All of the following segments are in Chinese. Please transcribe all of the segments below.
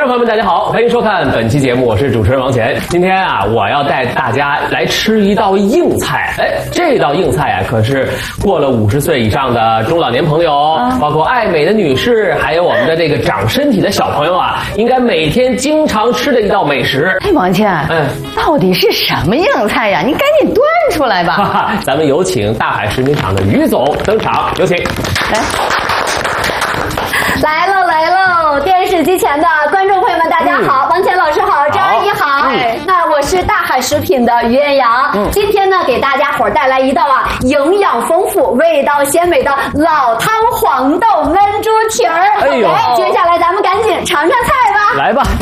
众朋友们，大家好，欢迎收看本期节目，我是主持人王乾。今天啊，我要带大家来吃一道硬菜。这道硬菜啊，可是过了50岁以上的中老年朋友，包括爱美的女士，还有我们的这个长身体的小朋友啊，应该每天经常吃的一道美食。 王乾，到底是什么硬菜呀？你赶紧端出来吧。 哈哈，咱们有请大海食品厂的于总登场，有请。 来喽！电视机前的观众朋友们，大家好，王乾老师好，张阿姨好。那我是大海食品的于艳阳，今天呢给大家伙带来一道营养丰富、味道鲜美的老汤黄豆焖猪蹄儿。接下来咱们赶紧尝尝菜吧。 来吧。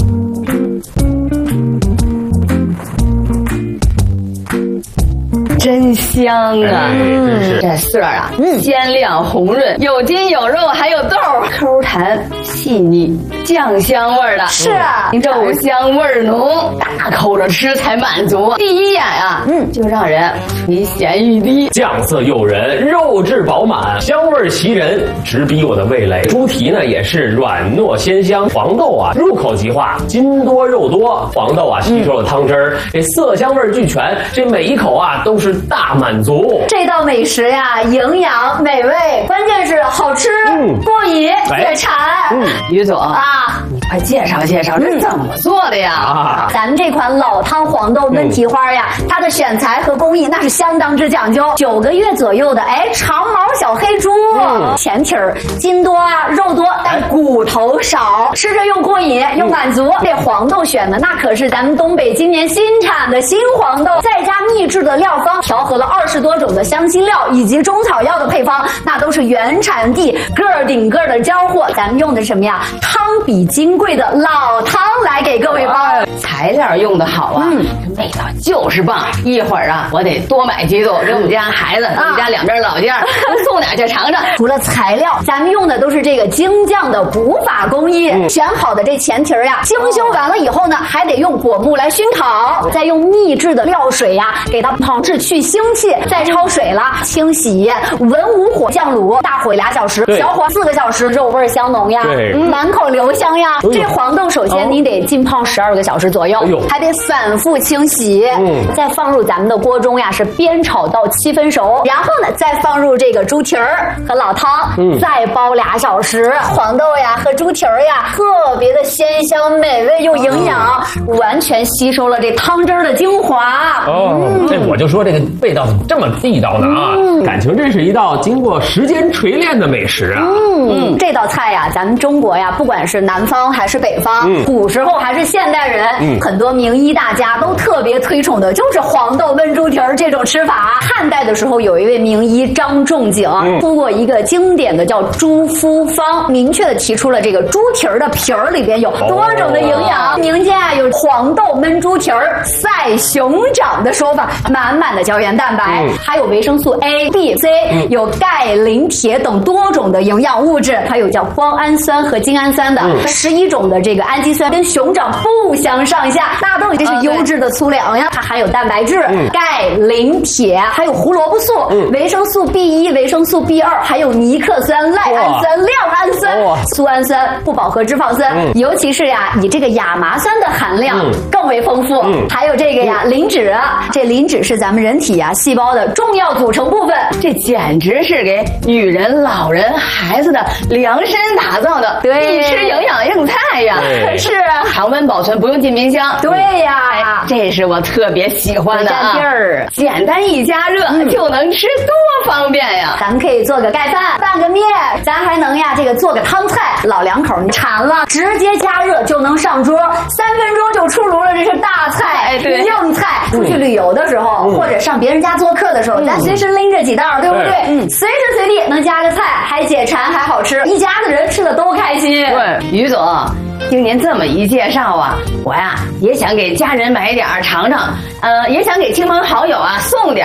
真香啊！这色儿啊，鲜亮红润，有筋有肉，还有豆，口弹细腻，酱香味儿的， 是啊， 肉香味儿浓，大口着吃才满足。第一眼啊，就让人垂涎欲滴， 酱色诱人，肉质饱满，香味袭人，直逼我的味蕾。猪蹄呢也是软糯鲜香，黄豆啊入口即化，筋多肉多，黄豆啊吸收了汤汁儿，这色香味俱全，这每一口啊都是大满足。 这道美食呀，营养美味，关键是好吃，过瘾解馋。 于总啊，你快介绍介绍这怎么做的呀？ 咱们这款老汤黄豆焖蹄花呀，它的选材和工艺那是相当之讲究。9个月左右的长毛小黑猪，前蹄儿筋多啊，肉多，但骨头少，吃着又过瘾又满足。这黄豆选的那可是咱们东北今年新产的新黄豆，再加秘制的料方，调和了20多种的香辛料以及中草药的配方，那都是原产地个顶个的交货。咱们用的什么呀？汤比金贵的老汤来给各位包。 材料用的好啊，味道就是棒。一会儿啊，我得多买几组给我们家孩子，我们家两边老家送点去尝尝。 除了材料，咱们用的都是这个精酱的古法工艺。选好的这前蹄儿呀，精修完了以后呢，还得用果木来熏烤，再用秘制的料水呀给它炮制去腥气，再焯水了清洗，文武火酱卤，大火2小时，小火4个小时，肉味香浓呀，满口留香呀。这黄豆首先你得浸泡12个小时左右，还得反复清洗，再放入咱们的锅中呀，是煸炒到7分熟，然后呢再放入这个猪蹄儿和老汤，再煲2小时。黄豆呀和猪蹄儿呀特别的鲜香美味又营养，完全吸收了这汤汁儿的精华。 这我就说这个味道怎么这么地道呢啊！感情这是一道经过时间锤炼的美食啊。 这道菜呀，咱们中国呀，不管是南方还是北方，古时候还是现代人，很多名医大家都特别推崇的就是黄豆焖猪蹄儿这种吃法。汉代的时候，有一位名医张仲景出过一个经典的叫猪肤方，明确的提出了这个猪蹄儿的皮儿里边有多种的营养。民间啊有黄豆焖猪蹄儿赛熊掌的说法，满满的胶原蛋白，还有维生素 A、B、C， 有钙、磷、铁等多种的营养物质，还有叫胱氨酸和精氨酸的11种的这个氨基酸，跟熊掌不相上下，那都这是优质的粗粮呀。它含有蛋白质、钙、磷、铁，还有胡萝卜素、维生素 B1、维生素 B2， 还有尼克酸、赖氨酸、亮氨酸、苏氨酸、不饱和脂肪酸，尤其是呀以这个亚麻酸的含量更为丰富，还有这个呀磷脂，这磷脂是咱们人体呀细胞的重要组成部分， 这简直是给女人、老人、孩子的量身打造的必吃营养硬菜呀！ 是啊， 常温保存，不用进冰箱。 对呀， 这是我特别喜欢的占地儿， 简单一加热就能吃，多方便呀！ 咱们可以做个盖饭，拌个面，咱还能呀这个做个汤菜，老两口你馋了，直接加热就能上桌，3分钟就出炉了，这是大菜，硬菜。出去旅游的时候，或者上别人家做客的时候，咱随身拎着几袋，对不对？随时随地能加个菜，还解馋还好吃，一家子人吃的都开心。 对，于总，听您这么一介绍啊，我呀也想给家人买点尝尝，也想给亲朋好友啊送点。